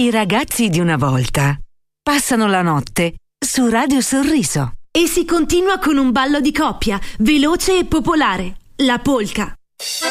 I ragazzi di una volta passano la notte su Radio Sorriso. E si continua con un ballo di coppia, veloce e popolare, la polka.